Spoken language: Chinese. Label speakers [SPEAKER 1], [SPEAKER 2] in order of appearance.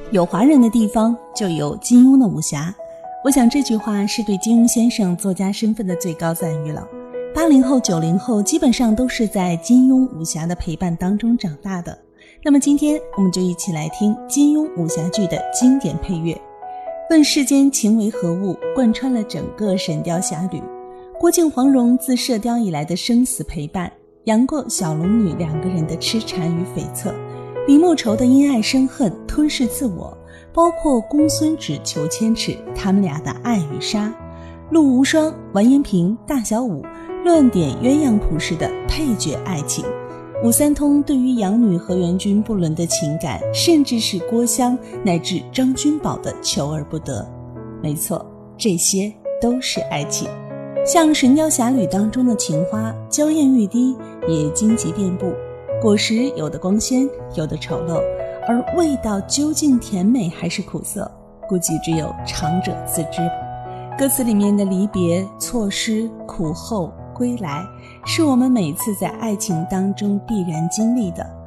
[SPEAKER 1] 有华人的地方就有金庸的武侠。我想这句话是对金庸先生作家身份的最高赞誉了。80后、90后基本上都是在金庸武侠的陪伴当中长大的。那么今天我们就一起来听金庸武侠剧的经典配乐。问世间情为何物，贯穿了整个神雕侠侣。郭靖黄蓉自射雕以来的生死陪伴，杨过小龙女两个人的痴缠与悱恻，李莫愁的因爱生恨吞噬自我，包括公孙止求千尺他们俩的爱与杀，陆无双、完颜萍、大小五乱点鸳鸯谱式的配角爱情，武三通对于养女和元君不伦的情感，甚至是郭襄乃至张君宝的求而不得。没错，这些都是爱情。像神雕侠侣当中的情花，娇艳欲滴，也荆棘遍布，果实有的光鲜，有的丑陋，而味道究竟甜美还是苦涩，估计只有尝者自知吧。歌词里面的离别、错失、苦后、归来，是我们每次在爱情当中必然经历的。